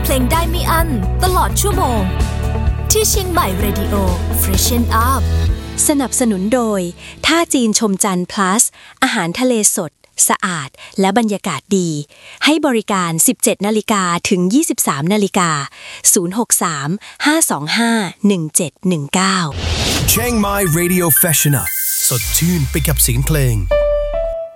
เพลงได้ไม่อั้นตลอดชั่วโมงที่เชียงใหม่ Radio Freshen Up สนับสนุนโดยท่าจีนชมจันทร์ plus อาหารทะเลสดสะอาดและบรรยากาศดีให้บริการ 17:00 นถึง 23:00 น063 525 1719 Chiang Mai Radio Freshen Up สดชื่นไปกับเสียงเพลง